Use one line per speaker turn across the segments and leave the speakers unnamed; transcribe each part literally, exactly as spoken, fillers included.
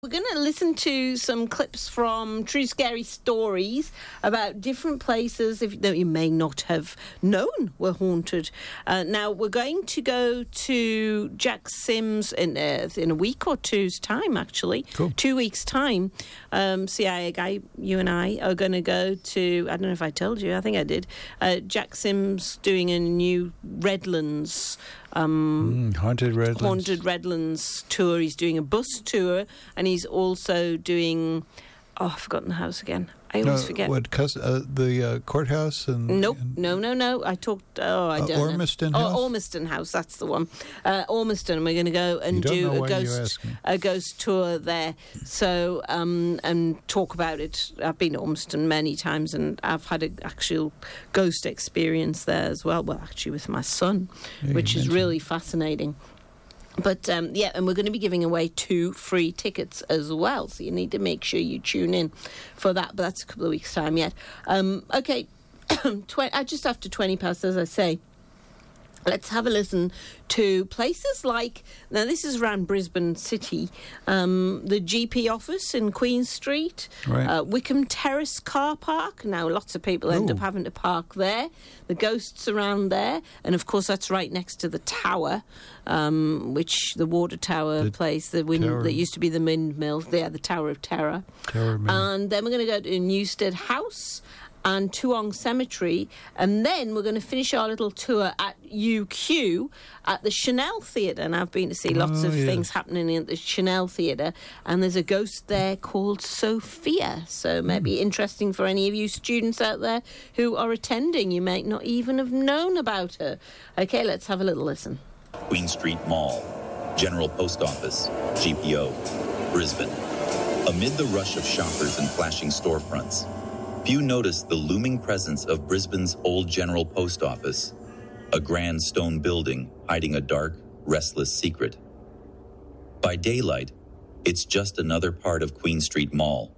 We're going to listen to some clips from True Scary Stories about different places if, that you may not have known were haunted. Uh, now, we're going to go to Jack Sims in, uh, in a week or two's time, actually.
Cool. Two
weeks' time. Um, C I A guy, you and I are going to go to, I don't know if I told you, I think I did, uh, Jack Sims doing a new Redlands Um,
mm, haunted Redlands.
Haunted Redlands tour. He's doing a bus tour, and he's also doing. Oh, I've forgotten the house again. I always
no,
forget.
What? Cus- uh, the uh, courthouse and.
Nope.
and
No, no, no. I talked. Oh, I
uh,
don't
Ormiston
know.
House?
Oh, Ormiston House. That's the one. Uh, Ormiston. And we're going to go and
you don't
do
know
a
why you
ghost
ask me.
a ghost tour there. So um, and talk about it. I've been to Ormiston many times, and I've had an actual ghost experience there as well. Well, actually, with my son,
Yeah,
which is
mentioned.
really fascinating. But, um, yeah, and we're going to be giving away two free tickets as well, so you need to make sure you tune in for that, but that's a couple of weeks' time yet. Um, OK, tw- uh, just after twenty past, as I say, let's have a listen to places like, now this is around Brisbane City, um, the G P office in Queen Street,
Right.
uh, Wickham Terrace car park. Now, lots of people end
Ooh.
up having to park there. The ghosts around there. And, of course, that's right next to the tower, um, which the water tower
The
place, the wind,
tower.
that used to be the windmill, yeah, the Tower of Terror.
Tower Mill.
And then we're going to go to Newstead House and Toowong Cemetery, and then we're going to finish our little tour at U Q at the Chanel Theatre, and I've been to see lots
Oh,
of
yes.
things happening at the Chanel Theatre, and there's a ghost there called Sophia, so maybe
Mm.
interesting for any of you students out there who are attending. You might not even have known about her. Okay, let's have a little listen.
Queen Street Mall, General Post Office, G P O, Brisbane. Amid the rush of shoppers and flashing storefronts, few notice the looming presence of Brisbane's old General Post Office, a grand stone building hiding a dark, restless secret. By daylight, it's just another part of Queen Street Mall.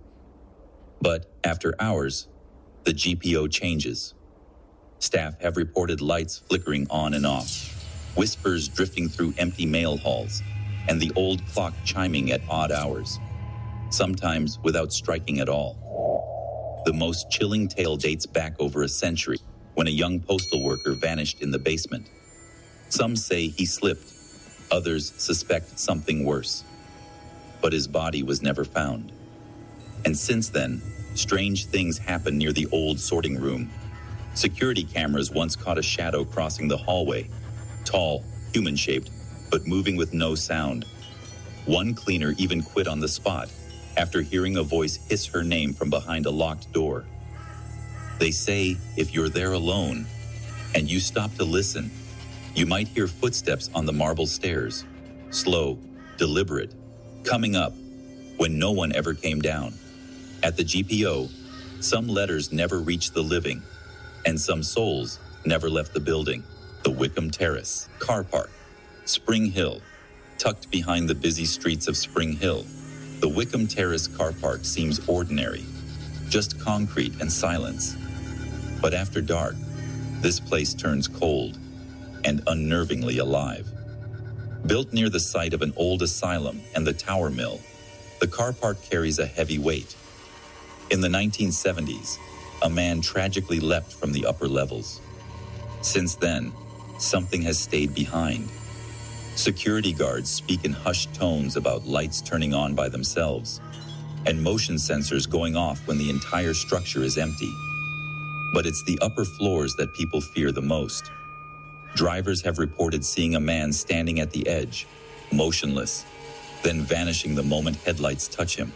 But after hours, the G P O changes. Staff have reported lights flickering on and off, whispers drifting through empty mail halls, and the old clock chiming at odd hours, sometimes without striking at all. The most chilling tale dates back over a century, when a young postal worker vanished in the basement. Some say he slipped, others suspect something worse. But his body was never found. And since then, strange things happen near the old sorting room. Security cameras once caught a shadow crossing the hallway, tall, human-shaped, but moving with no sound. One cleaner even quit on the spot after hearing a voice hiss her name from behind a locked door. They say if you're there alone and you stop to listen, you might hear footsteps on the marble stairs, slow, deliberate, coming up when no one ever came down. At the G P O, some letters never reached the living, and some souls never left the building. The Wickham Terrace, car park, Spring Hill, tucked behind the busy streets of Spring Hill. The Wickham Terrace car park seems ordinary, just concrete and silence. But after dark, this place turns cold and unnervingly alive. Built near the site of an old asylum and the Tower Mill, the car park carries a heavy weight. In the nineteen seventies, a man tragically leapt from the upper levels. Since then, something has stayed behind. Security guards speak in hushed tones about lights turning on by themselves and motion sensors going off when the entire structure is empty. But it's the upper floors that people fear the most. Drivers have reported seeing a man standing at the edge, motionless, then vanishing the moment headlights touch him.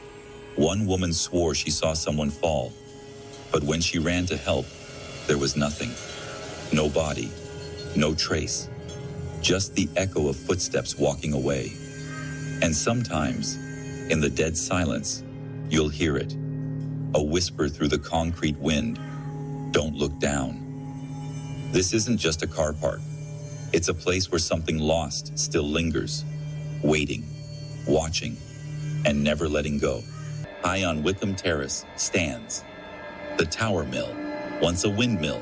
One woman swore she saw someone fall, but when she ran to help, there was nothing. No body, no trace. Just the echo of footsteps walking away. And sometimes, in the dead silence, you'll hear it. A whisper through the concrete wind. Don't look down. This isn't just a car park. It's a place where something lost still lingers, waiting, watching, and never letting go. High on Wickham Terrace stands the Tower Mill, once a windmill.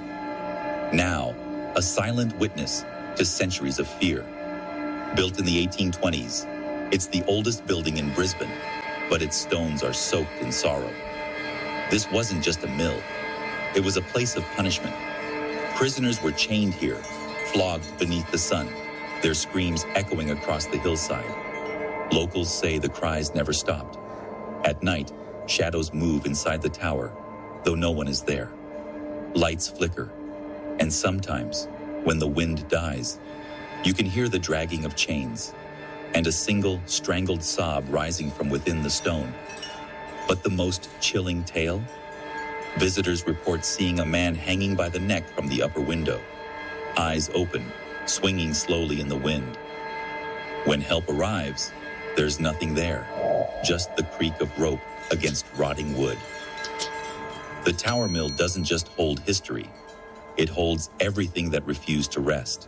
Now, a silent witness to centuries of fear. Built in the eighteen twenties, it's the oldest building in Brisbane but its stones are soaked in sorrow. This wasn't just a mill. It was a place of punishment. Prisoners were chained here, flogged beneath the sun, their screams echoing across the hillside. Locals say the cries never stopped. At night, shadows move inside the tower, though no one is there. Lights flicker, and sometimes, when the wind dies, you can hear the dragging of chains and a single strangled sob rising from within the stone. But the most chilling tale? Visitors report seeing a man hanging by the neck from the upper window, eyes open, swinging slowly in the wind. When help arrives, there's nothing there, just the creak of rope against rotting wood. The Tower Mill doesn't just hold history, it holds everything that refused to rest.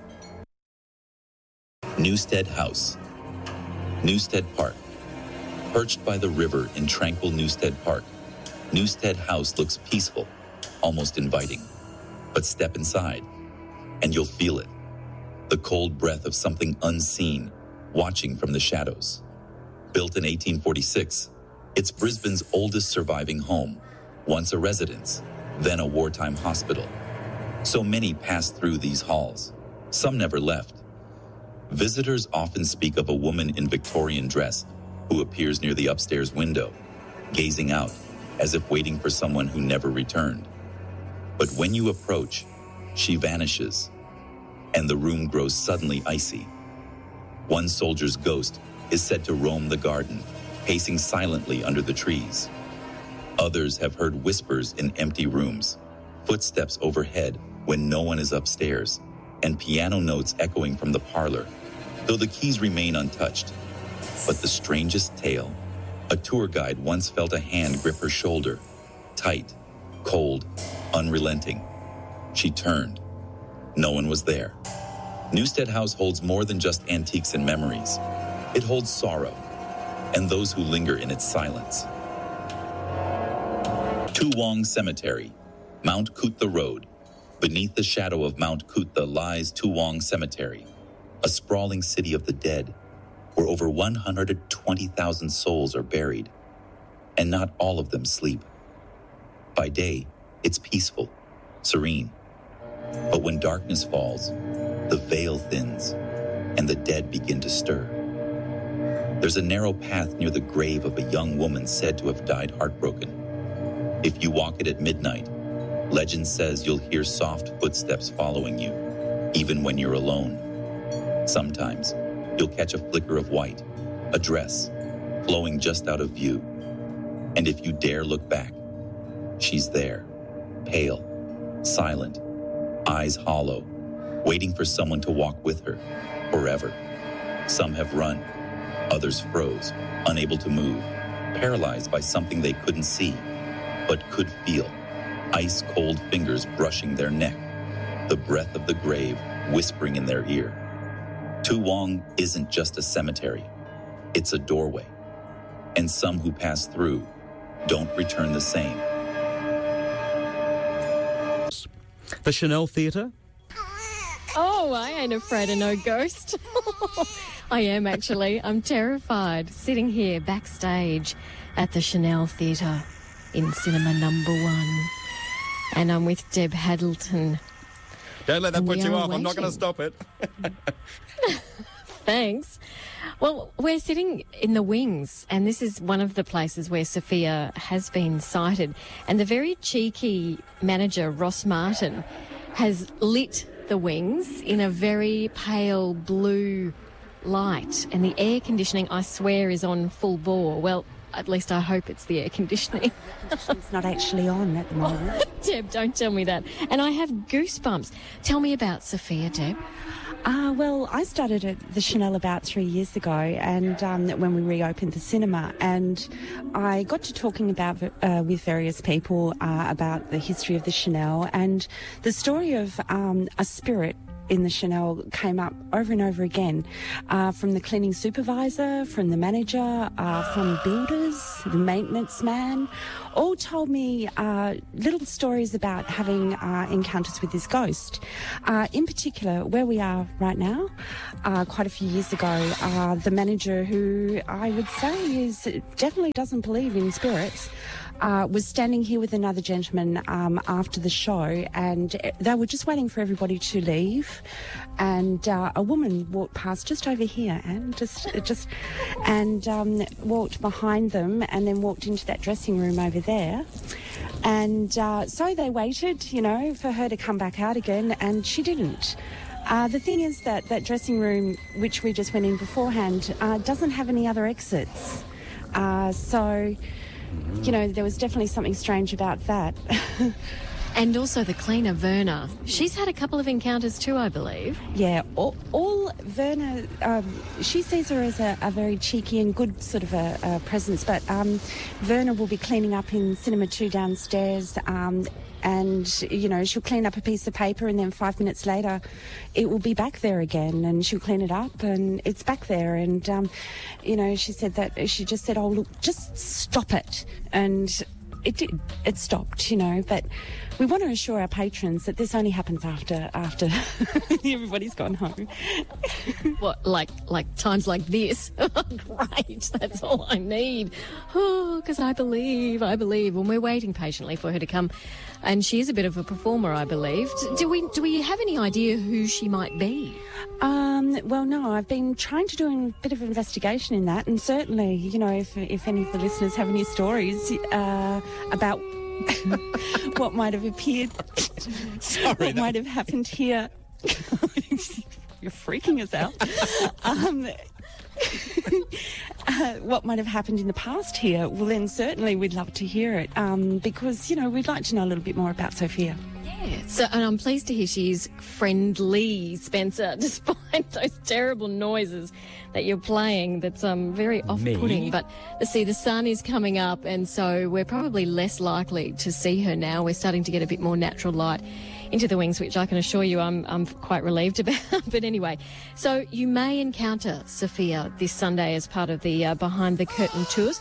Newstead House. Newstead Park. Perched by the river in tranquil Newstead Park, Newstead House looks peaceful, almost inviting. But step inside, and you'll feel it. The cold breath of something unseen, watching from the shadows. Built in eighteen forty-six, it's Brisbane's oldest surviving home, once a residence, then a wartime hospital. So many passed through these halls. Some never left. Visitors often speak of a woman in Victorian dress who appears near the upstairs window, gazing out as if waiting for someone who never returned. But when you approach, she vanishes, and the room grows suddenly icy. One soldier's ghost is said to roam the garden, pacing silently under the trees. Others have heard whispers in empty rooms, footsteps overhead when no one is upstairs, and piano notes echoing from the parlor, though the keys remain untouched. But the strangest tale, a tour guide once felt a hand grip her shoulder, tight, cold, unrelenting. She turned. No one was there. Newstead House holds more than just antiques and memories. It holds sorrow, and those who linger in its silence. Toowong Cemetery, Mount Coot-tha Road. Beneath the shadow of Mount Coot-tha lies Toowong Cemetery, a sprawling city of the dead, where over one hundred twenty thousand souls are buried, and not all of them sleep. By day, it's peaceful, serene. But when darkness falls, the veil thins, and the dead begin to stir. There's a narrow path near the grave of a young woman said to have died heartbroken. If you walk it at midnight, legend says you'll hear soft footsteps following you, even when you're alone. Sometimes, you'll catch a flicker of white, a dress, flowing just out of view. And if you dare look back, she's there, pale, silent, eyes hollow, waiting for someone to walk with her, forever. Some have run, others froze, unable to move, paralyzed by something they couldn't see, but could feel, ice-cold fingers brushing their neck, the breath of the grave whispering in their ear. Toowong isn't just a cemetery, it's a doorway, and some who pass through don't return the same.
The Chanel Theatre?
Oh, I ain't afraid of no ghost. I am actually. I'm terrified, sitting here backstage at the Chanel Theatre in cinema number one. And I'm with Deb Haddleton.
Don't let that
And
put
we
you
are
off. I'm not going to
waiting.
stop it.
Thanks. Well, we're sitting in the wings, and this is one of the places where Sophia has been sighted. And the very cheeky manager, Ross Martin, has lit the wings in a very pale blue light. And the air conditioning, I swear, is on full bore. Well, at least I hope it's the air conditioning.
It's not actually on at the moment.
Deb, don't tell me that. And I have goosebumps. Tell me about Sophia, Deb.
Uh, well, I started at the Chanel about three years ago, and um, when we reopened the cinema, and I got to talking about uh, with various people uh, about the history of the Chanel and the story of um, a spirit in the Chanel came up over and over again, uh, from the cleaning supervisor, from the manager, uh, from builders, the maintenance man, all told me uh, little stories about having uh, encounters with this ghost. Uh, in particular, where we are right now, uh, quite a few years ago, uh, the manager, who I would say is definitely doesn't believe in spirits, Uh, was standing here with another gentleman um, after the show, and they were just waiting for everybody to leave, and uh, a woman walked past just over here, and just just and um, walked behind them, and then walked into that dressing room over there, and uh, so they waited, you know, for her to come back out again, and she didn't. Uh, the thing is that that dressing room, which we just went in beforehand, uh, doesn't have any other exits, uh, so. You know, there was definitely something strange about that.
And also the cleaner, Verna. She's had a couple of encounters too, I believe.
Yeah, all, all Verna, um, she sees her as a, a very cheeky and good sort of a, a presence, but um, Verna will be cleaning up in Cinema two downstairs, um, and, you know, she'll clean up a piece of paper, and then five minutes later it will be back there again, and she'll clean it up and it's back there. And, um, you know, she said that, she just said, oh, look, just stop it. And it did, it stopped, you know, but we want to assure our patrons that this only happens after after everybody's gone home.
What, like like times like this? Great, that's all I need. Oh, because I believe, I believe. And we're waiting patiently for her to come. And she is a bit of a performer, I believe. Do we do we have any idea who she might be?
Um, well, no, I've been trying to do a bit of investigation in that, and certainly, you know, if, if any of the listeners have any stories uh, about what might have appeared,
Sorry,
what
that-
might have happened here. You're freaking us out. um, uh, what might have happened in the past here, well, then certainly we'd love to hear it, um, because, you know, we'd like to know a little bit more about Sophia.
Yeah. So, and I'm pleased to hear she's friendly, Spencer, despite those terrible noises that you're playing. That's um very off-putting.
Me?
But see, the sun is coming up, and so we're probably less likely to see her now. We're starting to get a bit more natural light into the wings, which I can assure you I'm I'm quite relieved about. But anyway, so you may encounter Sophia this Sunday as part of the uh, Behind the Curtain tours.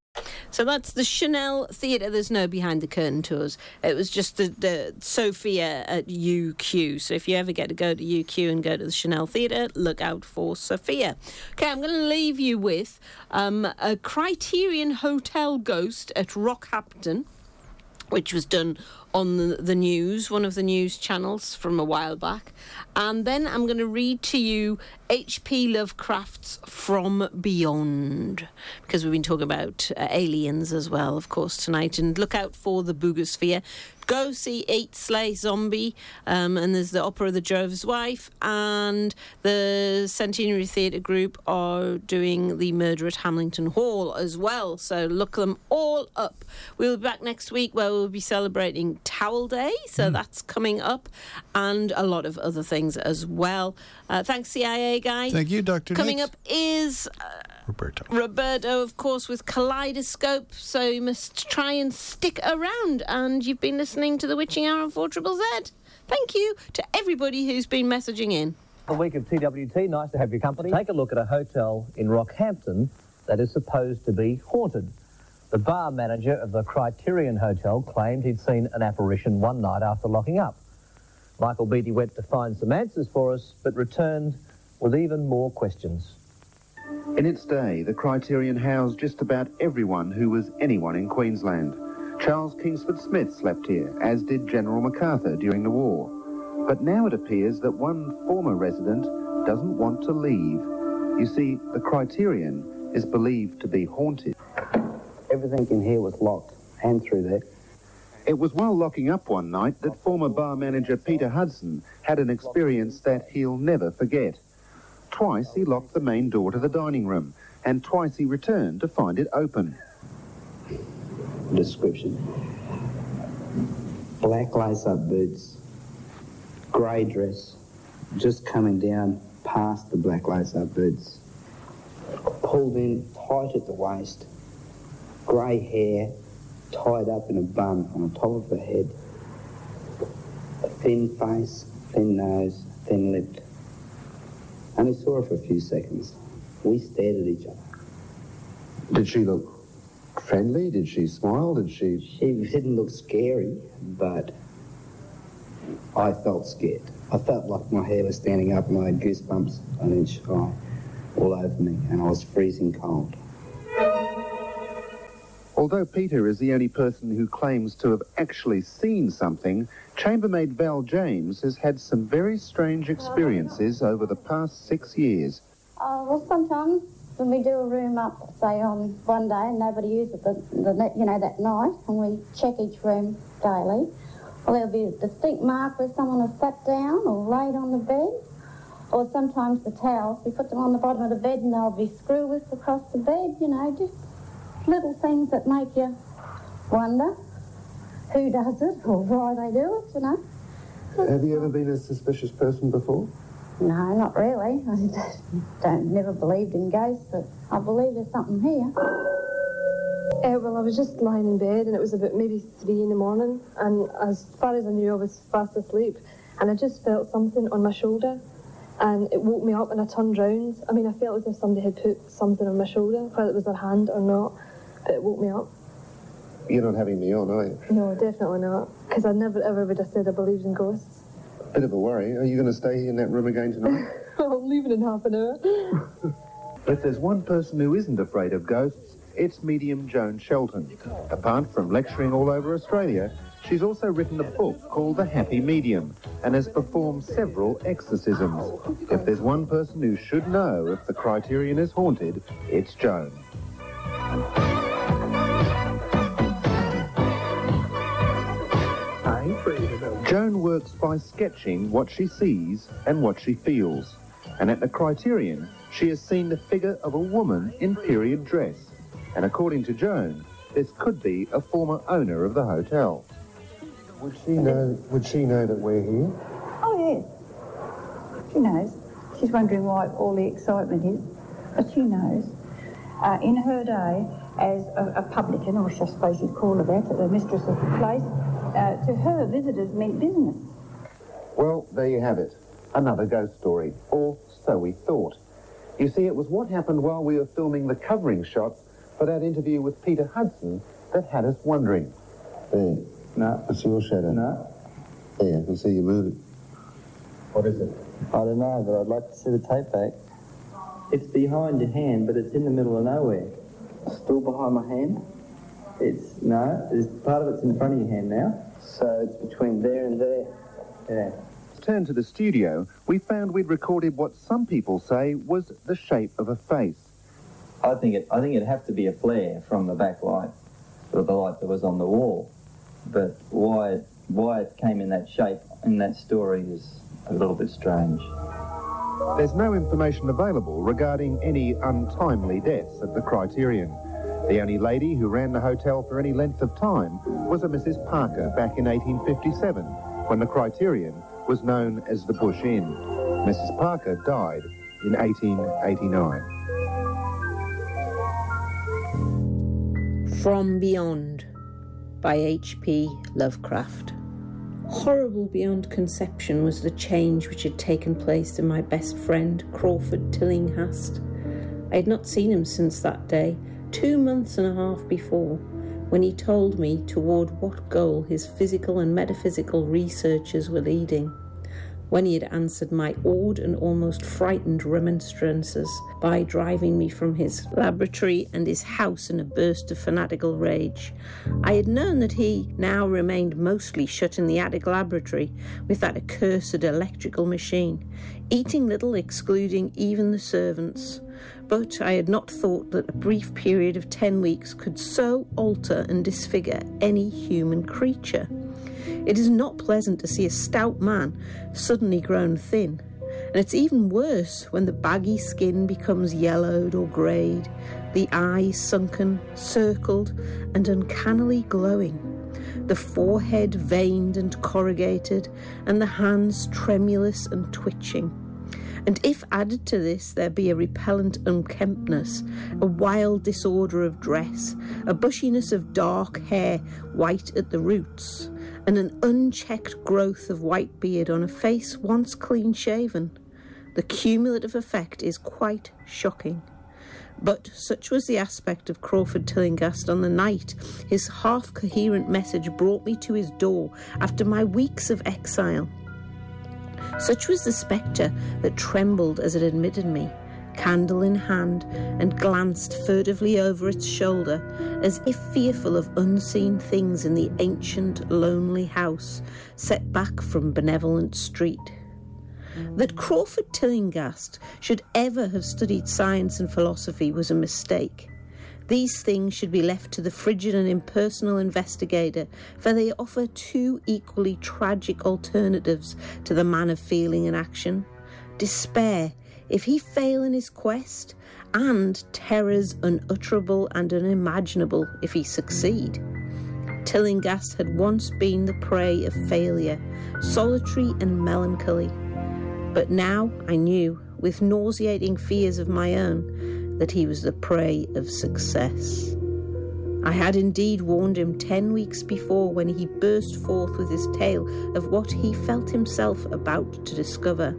So that's the Chanel Theatre. There's no behind the curtain tours. It was just the, the Sophia at U Q. So if you ever get to go to U Q and go to the Chanel Theatre, look out for Sophia. Okay, I'm going to leave you with um, a Criterion Hotel ghost at Rockhampton, which was done on the, the news, one of the news channels from a while back. And then I'm going to read to you H P Lovecraft's From Beyond, because we've been talking about uh, aliens as well, of course, tonight. And look out for the Boogosphere. Go see Eight Slay Zombie, um, and there's the Opera of the Drover's Wife, and the Centenary Theatre Group are doing the Murder at Hamilton Hall as well. So look them all up. We'll be back next week where we'll be celebrating Towel Day, so mm. that's coming up, and a lot of other things as well. Uh, thanks, C I A guy.
Thank you, Doctor
Coming
Nitz.
up is uh,
Roberto.
Roberto, of course, with Kaleidoscope, so you must try and stick around. And you've been listening to The Witching Hour on four Z Z Z. Thank you to everybody who's been messaging in.
A week of T W T, nice to have your company. Take a look at a hotel in Rockhampton that is supposed to be haunted. The bar manager of the Criterion Hotel claimed he'd seen an apparition one night after locking up. Michael Beattie went to find some answers for us, but returned with even more questions.
In its day, the Criterion housed just about everyone who was anyone in Queensland. Charles Kingsford Smith slept here, as did General MacArthur during the war. But now it appears that one former resident doesn't want to leave. You see, the Criterion is believed to be haunted.
Everything in here was locked, and through there.
It was while locking up one night that former bar manager Peter Hudson had an experience that he'll never forget. Twice he locked the main door to the dining room, and twice he returned to find it open.
Description. Black lace-up boots, grey dress, just coming down past the black lace-up boots, pulled in tight at the waist, grey hair tied up in a bun on the top of the head, a thin face, thin nose, thin-lipped. I only saw her for a few seconds. We stared at each other.
Did she look friendly? Did she smile? Did she...
She didn't look scary, but I felt scared. I felt like my hair was standing up and I had goosebumps on each eye all over me, and I was freezing cold.
Although Peter is the only person who claims to have actually seen something, chambermaid Val James has had some very strange experiences over the past six years.
Oh, well, sometimes when we do a room up, say on one day and nobody uses it, the, the, you know, that night, and we check each room daily, well, there'll be a distinct mark where someone has sat down or laid on the bed, or sometimes the towels, we put them on the bottom of the bed and they'll be screw whipped across the bed, you know, just little things that make you wonder who does it or why they do it, you know.
Have you ever been a suspicious person before?
No, not really. I don't never believed in ghosts, but I believe there's something here.
Uh, well, I was just lying in bed and it was about maybe three in the morning, and as far as I knew I was fast asleep, and I just felt something on my shoulder and it woke me up and I turned round. I mean, I felt as if somebody had put something on my shoulder, whether it was their hand or not, but it woke me up.
You're not having me on, are you?
No, definitely not, because I never ever would have said I believed in ghosts.
Bit of a worry. Are you going to stay in that room again tonight?
I'm leaving in half an hour.
If there's one person who isn't afraid of ghosts, it's medium Joan Shelton. Apart from lecturing all over Australia, she's also written a book called The Happy Medium and has performed several exorcisms. If there's one person who should know if the Criterion is haunted, it's Joan. Joan works by sketching what she sees and what she feels. And at the Criterion, she has seen the figure of a woman in period dress. And according to Joan, this could be a former owner of the hotel. Would she know, would she know that we're here?
Oh, yes. She knows. She's wondering why all the excitement is, but she knows. Uh, in her day, as a, a publican, or I suppose you'd call her that, the mistress of the place, uh, to her, visitors meant business.
Well, there you have it. Another ghost story, or so we thought. You see, it was what happened while we were filming the covering shots for that interview with Peter Hudson that had us wondering. There.
No.
That's your shadow.
No.
There, I can see you moving. What is it?
I don't know, but I'd like to see the tape back. It's behind your hand, but it's in the middle of nowhere. Still behind my hand? It's, no, it's, part of it's in front of your hand now. So it's between there and there. Yeah.
Turn to the studio, we found we'd recorded what some people say was the shape of a face.
I think it. I think it'd have to be a flare from the backlight, or the light that was on the wall. But why it, why it came in that shape in that story is a little bit strange.
There's no information available regarding any untimely deaths at the Criterion. The only lady who ran the hotel for any length of time was a Missus Parker back in eighteen fifty-seven, when the Criterion was known as the Bush Inn. Missus Parker died in eighteen eighty-nine.
From Beyond by H P Lovecraft. Horrible beyond conception was the change which had taken place in my best friend, Crawford Tillinghast. I had not seen him since that day, two months and a half before, when he told me toward what goal his physical and metaphysical researches were leading, when he had answered my awed and almost frightened remonstrances by driving me from his laboratory and his house in a burst of fanatical rage. I had known that he now remained mostly shut in the attic laboratory with that accursed electrical machine, eating little, excluding even the servants. But I had not thought that a brief period of ten weeks could so alter and disfigure any human creature. It is not pleasant to see a stout man suddenly grown thin, and it's even worse when the baggy skin becomes yellowed or greyed, the eyes sunken, circled, and uncannily glowing, the forehead veined and corrugated, and the hands tremulous and twitching. And if added to this there be a repellent unkemptness, a wild disorder of dress, a bushiness of dark hair white at the roots, and an unchecked growth of white beard on a face once clean-shaven, the cumulative effect is quite shocking. But such was the aspect of Crawford Tillinghast on the night his half-coherent message brought me to his door after my weeks of exile. Such was the spectre that trembled as it admitted me, candle in hand, and glanced furtively over its shoulder, as if fearful of unseen things in the ancient, lonely house set back from benevolent street. That Crawford Tillinghast should ever have studied science and philosophy was a mistake. These things should be left to the frigid and impersonal investigator, for they offer two equally tragic alternatives to the man of feeling and action: despair if he fail in his quest, and terrors unutterable and unimaginable if he succeed. Tillinghast had once been the prey of failure, solitary and melancholy. But now I knew, with nauseating fears of my own, that he was the prey of success. I had indeed warned him ten weeks before, when he burst forth with his tale of what he felt himself about to discover.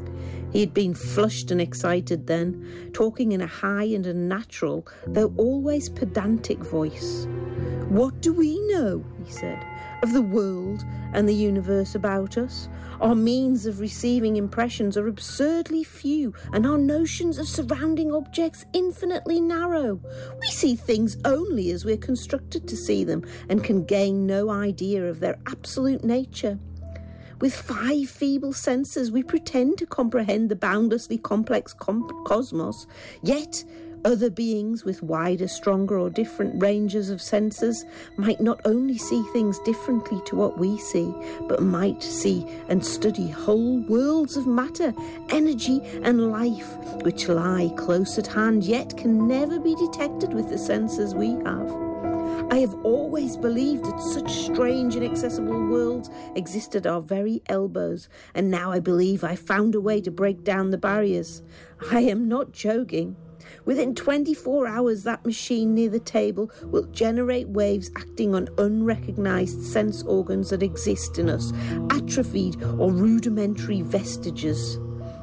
He had been flushed and excited then, talking in a high and unnatural, though always pedantic voice. "What do we know," he said, "of the world and the universe about us? Our means of receiving impressions are absurdly few, and our notions of surrounding objects infinitely narrow. We see things only as we're constructed to see them, and can gain no idea of their absolute nature. With five feeble senses, we pretend to comprehend the boundlessly complex com- cosmos, yet other beings with wider, stronger, or different ranges of senses might not only see things differently to what we see, but might see and study whole worlds of matter, energy, and life, which lie close at hand, yet can never be detected with the senses we have. I have always believed that such strange, inaccessible worlds exist at our very elbows, and now I believe I found a way to break down the barriers. I am not joking. Within twenty-four hours, that machine near the table will generate waves acting on unrecognised sense organs that exist in us, atrophied or rudimentary vestiges.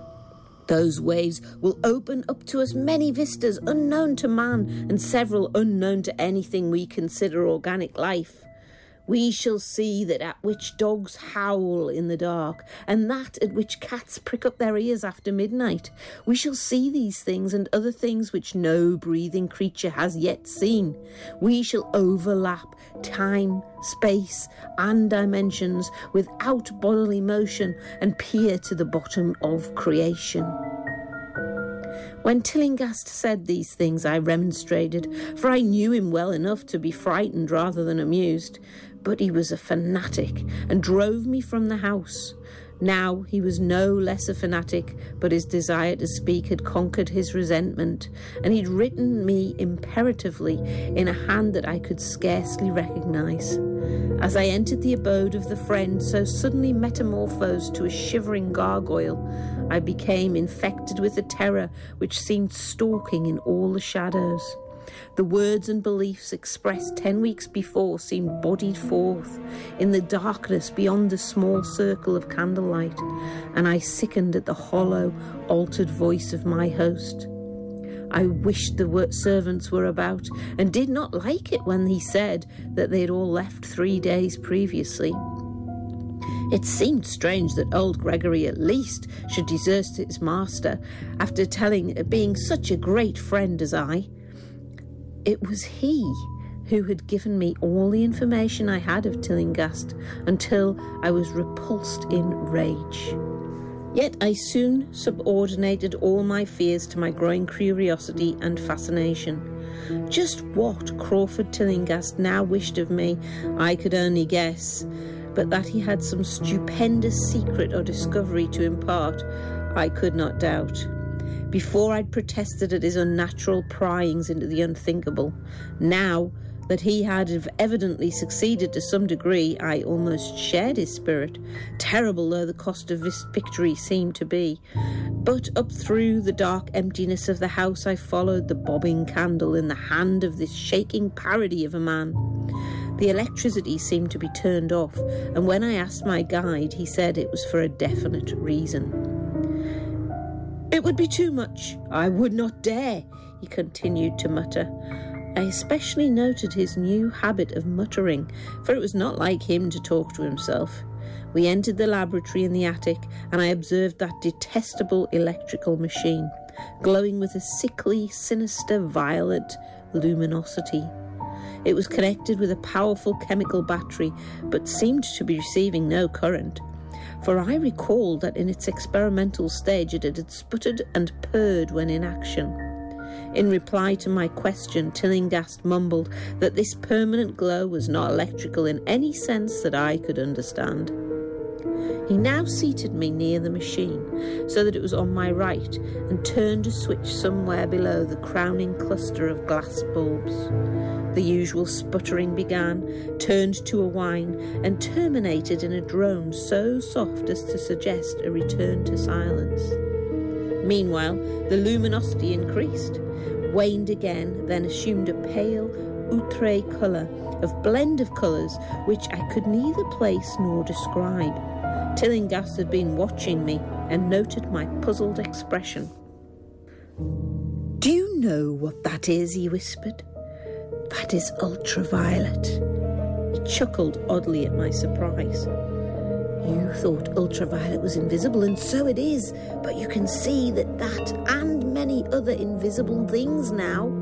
Those waves will open up to us many vistas unknown to man, and several unknown to anything we consider organic life. We shall see that at which dogs howl in the dark, and that at which cats prick up their ears after midnight. We shall see these things and other things which no breathing creature has yet seen. We shall overlap time, space, and dimensions without bodily motion, and peer to the bottom of creation. When Tillinghast said these things, I remonstrated, for I knew him well enough to be frightened rather than amused. But he was a fanatic, and drove me from the house. Now he was no less a fanatic, but his desire to speak had conquered his resentment, and he'd written me imperatively in a hand that I could scarcely recognise. As I entered the abode of the friend so suddenly metamorphosed to a shivering gargoyle, I became infected with a terror which seemed stalking in all the shadows. The words and beliefs expressed ten weeks before seemed bodied forth in the darkness beyond the small circle of candlelight, and I sickened at the hollow, altered voice of my host. I wished the servants were about, and did not like it when he said that they had all left three days previously. It seemed strange that old Gregory at least should desert his master after telling being such a great friend as I. It was he who had given me all the information I had of Tillinghast until I was repulsed in rage. Yet I soon subordinated all my fears to my growing curiosity and fascination. Just what Crawford Tillinghast now wished of me, I could only guess, but that he had some stupendous secret or discovery to impart, I could not doubt. Before I'd protested at his unnatural pryings into the unthinkable. Now That he had evidently succeeded to some degree, I almost shared his spirit, terrible though the cost of this victory seemed to be. But up through the dark emptiness of the house I followed the bobbing candle in the hand of this shaking parody of a man. The electricity seemed to be turned off, and when I asked my guide, he said it was for a definite reason. "It would be too much. I would not dare," he continued to mutter. I especially noted his new habit of muttering, for it was not like him to talk to himself. We entered the laboratory in the attic, and I observed that detestable electrical machine, glowing with a sickly, sinister violet luminosity. It was connected with a powerful chemical battery, but seemed to be receiving no current, for I recalled that in its experimental stage it had sputtered and purred when in action. In reply to my question, Tillinghast mumbled that this permanent glow was not electrical in any sense that I could understand. He now seated me near the machine, so that it was on my right, and turned a switch somewhere below the crowning cluster of glass bulbs. The usual sputtering began, turned to a whine, and terminated in a drone so soft as to suggest a return to silence. Meanwhile, the luminosity increased, waned again, then assumed a pale, outre colour, of blend of colours which I could neither place nor describe. Tillinghast had been watching me and noted my puzzled expression. "Do you know what that is?" he whispered. "That is ultraviolet." He chuckled oddly at my surprise. "You thought ultraviolet was invisible, and so it is, but you can see that that and many other invisible things now.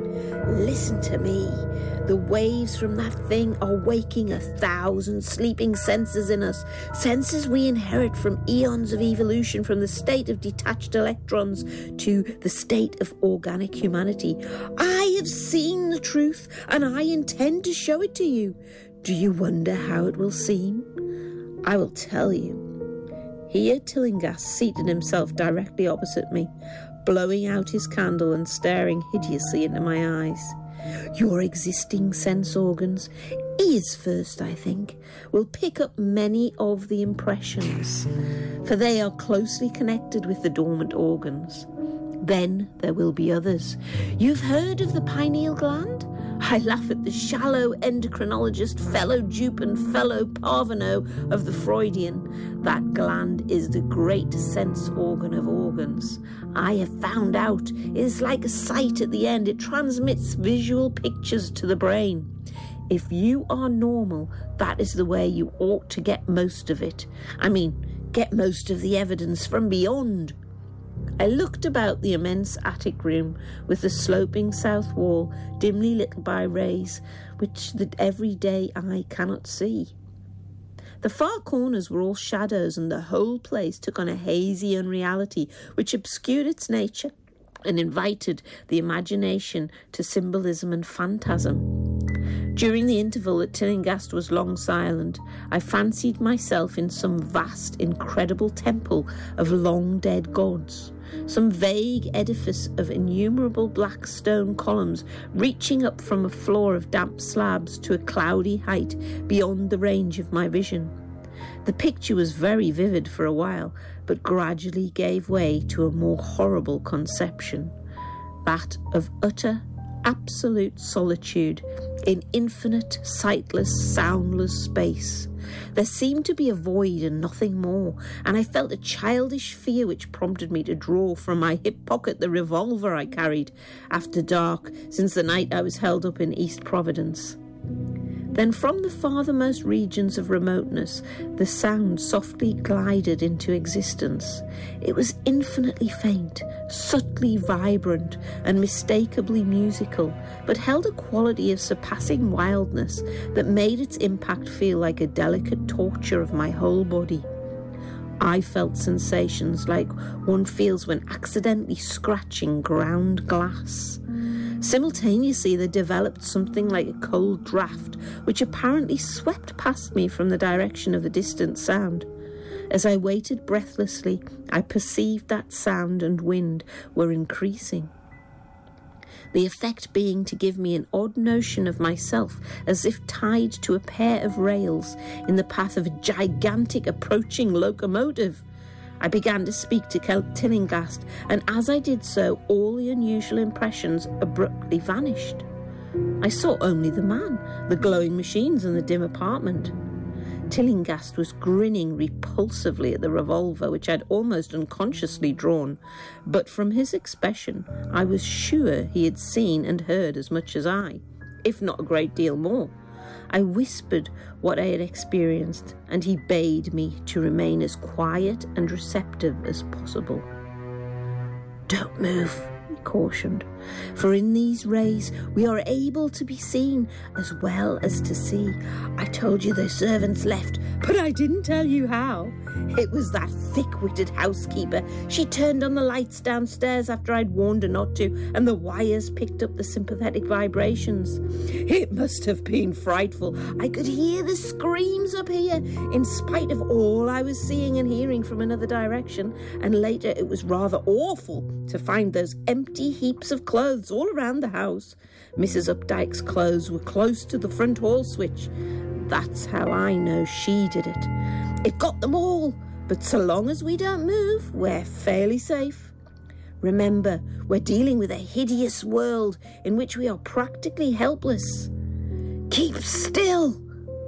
Listen to me. The waves from that thing are waking a thousand sleeping senses in us, senses we inherit from eons of evolution, from the state of detached electrons to the state of organic humanity. I have seen the truth, and I intend to show it to you. Do you wonder how it will seem? I will tell you." Here Tillinghast seated himself directly opposite me, blowing out his candle and staring hideously into my eyes. "Your existing sense organs, ears first, I think, will pick up many of the impressions, for they are closely connected with the dormant organs. Then there will be others. You've heard of the pineal gland? I laugh at the shallow endocrinologist, fellow dupe and fellow parvenu of the Freudian. That gland is the great sense organ of organs. I have found out it is like a sight at the end. It transmits visual pictures to the brain. If you are normal, that is the way you ought to get most of it. I mean, get most of the evidence from beyond." I looked about the immense attic room with the sloping south wall dimly lit by rays which the everyday eye cannot see. The far corners were all shadows, and the whole place took on a hazy unreality which obscured its nature and invited the imagination to symbolism and phantasm. During the interval that Tillinghast was long silent, I fancied myself in some vast, incredible temple of long-dead gods, some vague edifice of innumerable black stone columns reaching up from a floor of damp slabs to a cloudy height beyond the range of my vision. The picture was very vivid for a while, but gradually gave way to a more horrible conception, that of utter, absolute solitude in infinite, sightless, soundless space. There seemed to be a void and nothing more, and I felt a childish fear which prompted me to draw from my hip pocket the revolver I carried after dark since the night I was held up in East Providence. Then from the farthermost regions of remoteness, the sound softly glided into existence. It was infinitely faint, subtly vibrant, and mistakably musical, but held a quality of surpassing wildness that made its impact feel like a delicate torture of my whole body. I felt sensations like one feels when accidentally scratching ground glass. Simultaneously, there developed something like a cold draught, which apparently swept past me from the direction of the distant sound. As I waited breathlessly, I perceived that sound and wind were increasing. the effect being to give me an odd notion of myself as if tied to a pair of rails in the path of a gigantic approaching locomotive. I began to speak to Tillinghast, and as I did so, all the unusual impressions abruptly vanished. I saw only the man, the glowing machines, and the dim apartment. Tillinghast was grinning repulsively at the revolver, which I'd almost unconsciously drawn, but from his expression I was sure he had seen and heard as much as I, if not a great deal more. I whispered what I had experienced, and he bade me to remain as quiet and receptive as possible. "Don't move," he cautioned, "for in these rays we are able to be seen as well as to see. I told you the servants left, but I didn't tell you how. It was that thick-witted housekeeper. She turned on the lights downstairs after I'd warned her not to, and the wires picked up the sympathetic vibrations. It must have been frightful. I could hear the screams up here, in spite of all I was seeing and hearing from another direction, and later it was rather awful to find those empty heaps of clothes all around the house. Missus Updike's clothes were close to the front hall switch. That's how I know she did it. It got them all, but so long as we don't move, we're fairly safe. Remember, we're dealing with a hideous world in which we are practically helpless. Keep still."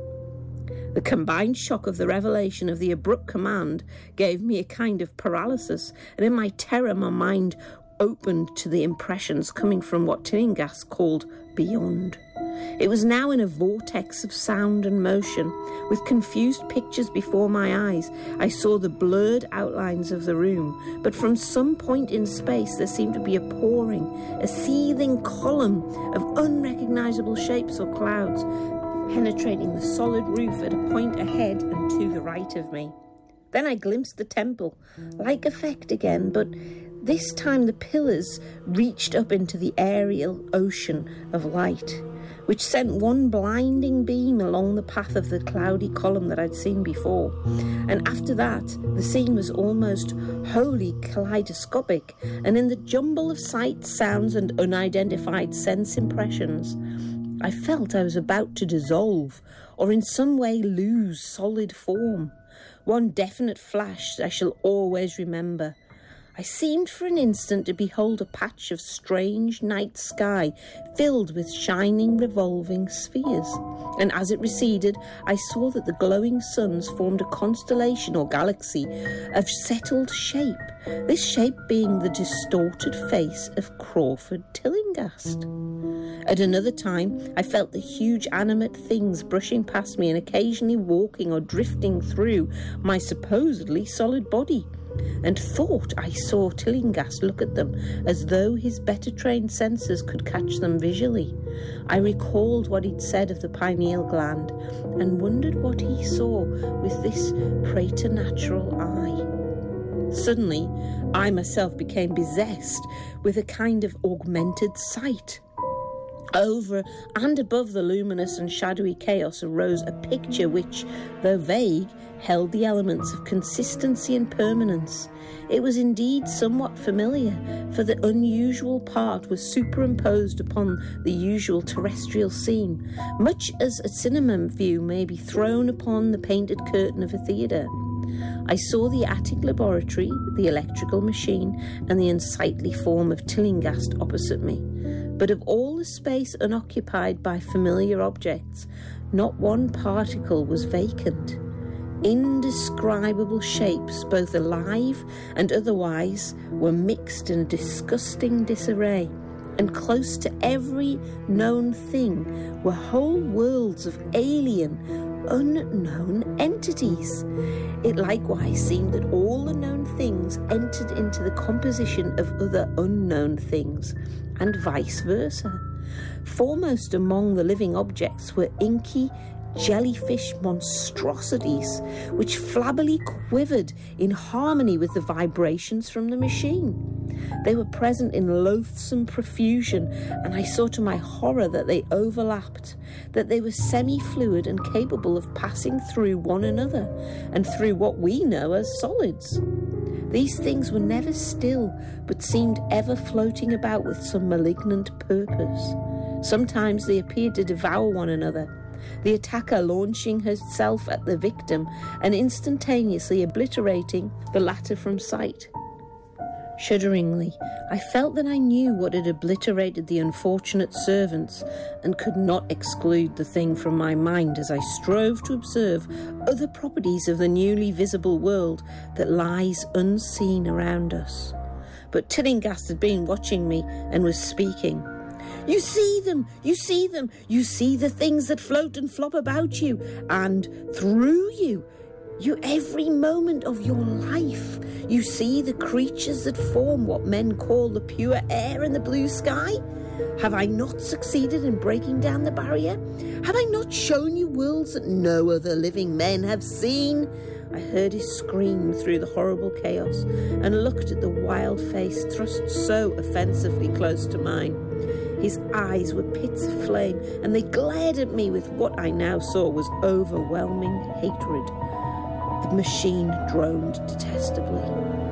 The combined shock of the revelation of the abrupt command gave me a kind of paralysis, and in my terror my mind opened to the impressions coming from what Tillinghast called beyond. It was now in a vortex of sound and motion. With confused pictures before my eyes, I saw the blurred outlines of the room, but from some point in space there seemed to be a pouring, a seething column of unrecognizable shapes or clouds, penetrating the solid roof at a point ahead and to the right of me. Then I glimpsed the temple, like effect again, but this time the pillars reached up into the aerial ocean of light, which sent one blinding beam along the path of the cloudy column that I'd seen before. And after that, the scene was almost wholly kaleidoscopic, and in the jumble of sights, sounds, and unidentified sense impressions, I felt I was about to dissolve, or in some way lose solid form. One definite flash I shall always remember. I seemed for an instant to behold a patch of strange night sky filled with shining revolving spheres, and as it receded I saw that the glowing suns formed a constellation or galaxy of settled shape, this shape being the distorted face of Crawford Tillinghast. At another time I felt the huge animate things brushing past me and occasionally walking or drifting through my supposedly solid body, and thought I saw Tillinghast look at them as though his better trained senses could catch them visually. I recalled what he'd said of the pineal gland and wondered what he saw with this preternatural eye. Suddenly, I myself became possessed with a kind of augmented sight. Over and above the luminous and shadowy chaos arose a picture which, though vague, held the elements of consistency and permanence. It was indeed somewhat familiar, for the unusual part was superimposed upon the usual terrestrial scene, much as a cinema view may be thrown upon the painted curtain of a theatre. I saw the attic laboratory, the electrical machine, and the unsightly form of Tillinghast opposite me. But of all the space unoccupied by familiar objects, not one particle was vacant. Indescribable shapes, both alive and otherwise, were mixed in disgusting disarray, and close to every known thing were whole worlds of alien, unknown entities. It likewise seemed that all the known things entered into the composition of other unknown things, and vice versa. Foremost among the living objects were inky, jellyfish monstrosities, which flabbily quivered in harmony with the vibrations from the machine. They were present in loathsome profusion, and I saw to my horror that they overlapped, that they were semi-fluid and capable of passing through one another, and through what we know as solids. These things were never still, but seemed ever floating about with some malignant purpose. Sometimes they appeared to devour one another, the attacker launching herself at the victim and instantaneously obliterating the latter from sight. Shudderingly, I felt that I knew what had obliterated the unfortunate servants and could not exclude the thing from my mind as I strove to observe other properties of the newly visible world that lies unseen around us. But Tillinghast had been watching me and was speaking. "You see them, you see them, you see the things that float and flop about you, and through you, you every moment of your life. You see the creatures that form what men call the pure air and the blue sky. Have I not succeeded in breaking down the barrier? Have I not shown you worlds that no other living men have seen?" I heard his scream through the horrible chaos and looked at the wild face thrust so offensively close to mine. His eyes were pits of flame, and they glared at me with what I now saw was overwhelming hatred. The machine droned detestably.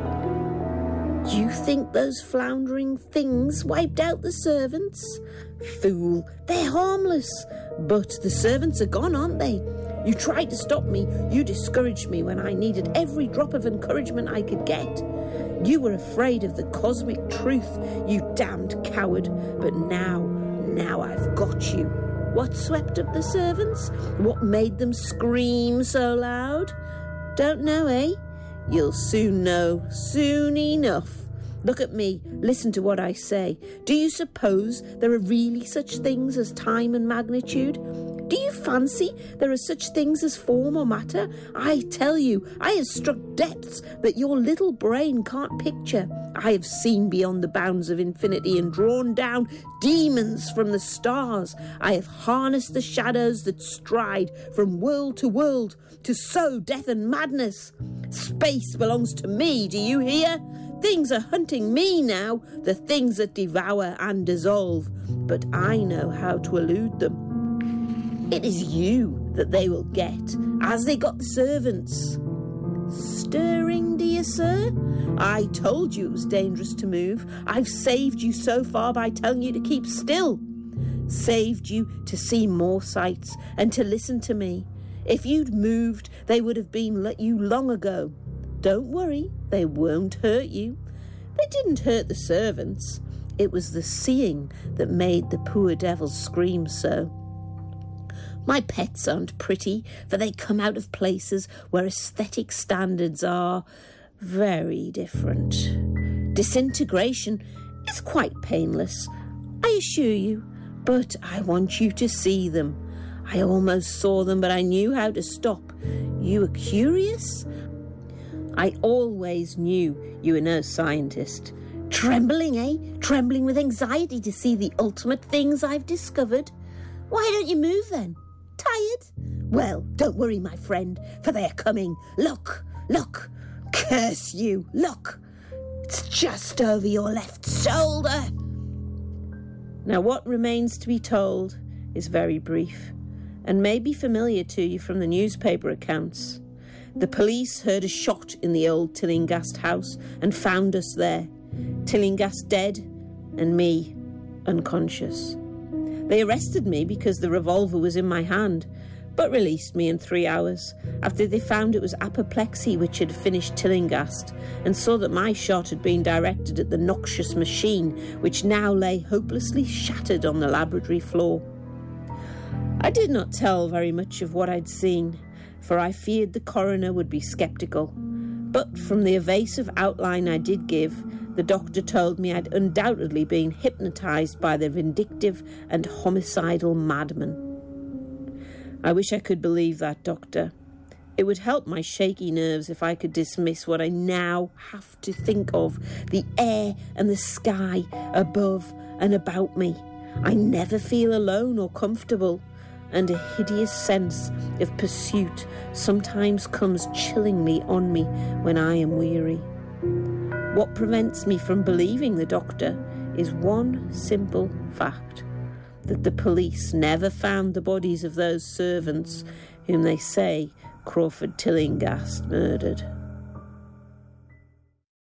"You think those floundering things wiped out the servants? Fool, they're harmless. But the servants are gone, aren't they? You tried to stop me. You discouraged me when I needed every drop of encouragement I could get. You were afraid of the cosmic truth, you damned coward. But now, now I've got you. What swept up the servants? What made them scream so loud? Don't know, eh? You'll soon know, soon enough. Look at me, listen to what I say. Do you suppose there are really such things as time and magnitude? Do you fancy there are such things as form or matter? I tell you, I have struck depths that your little brain can't picture. I have seen beyond the bounds of infinity and drawn down demons from the stars. I have harnessed the shadows that stride from world to world to sow death and madness. Space belongs to me, do you hear? Things are hunting me now, the things that devour and dissolve. But I know how to elude them. It is you that they will get, as they got the servants. Stirring, dear sir? I told you it was dangerous to move. I've saved you so far by telling you to keep still. Saved you to see more sights and to listen to me. If you'd moved, they would have been let you long ago. Don't worry, they won't hurt you. They didn't hurt the servants. It was the seeing that made the poor devils scream so. My pets aren't pretty, for they come out of places where aesthetic standards are very different. Disintegration is quite painless, I assure you, but I want you to see them. I almost saw them, but I knew how to stop. You were curious? I always knew you were no scientist. Trembling, eh? Trembling with anxiety to see the ultimate things I've discovered. Why don't you move then? Tired? Well, don't worry, my friend, for they are coming. Look, look, curse you, look. It's just over your left shoulder. Now, what remains to be told is very brief and may be familiar to you from the newspaper accounts. The police heard a shot in the old Tillinghast house and found us there. Tillinghast dead and me unconscious. They arrested me because the revolver was in my hand, but released me in three hours after they found it was apoplexy which had finished Tillinghast and saw that my shot had been directed at the noxious machine which now lay hopelessly shattered on the laboratory floor. I did not tell very much of what I'd seen, for I feared the coroner would be sceptical. But from the evasive outline I did give, the doctor told me I'd undoubtedly been hypnotised by the vindictive and homicidal madman. I wish I could believe that, Doctor. It would help my shaky nerves if I could dismiss what I now have to think of, the air and the sky above and about me. I never feel alone or comfortable, and a hideous sense of pursuit sometimes comes chillingly on me when I am weary. What prevents me from believing the doctor is one simple fact, that the police never found the bodies of those servants whom they say Crawford Tillinghast murdered.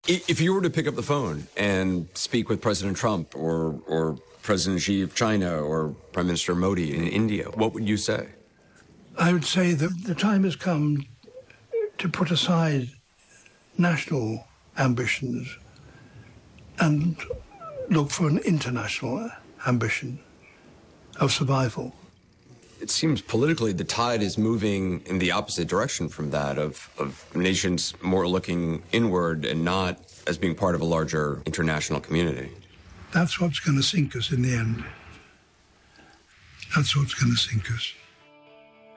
If you were to pick up the phone and speak with President Trump or, or President Xi of China or Prime Minister Modi in India, what would you say?
I would say that the time has come to put aside national ambitions and look for an international ambition of survival.
It seems politically the tide is moving in the opposite direction from that of, of nations more looking inward and not as being part of a larger international community.
That's what's going to sink us in the end. That's what's going to sink us.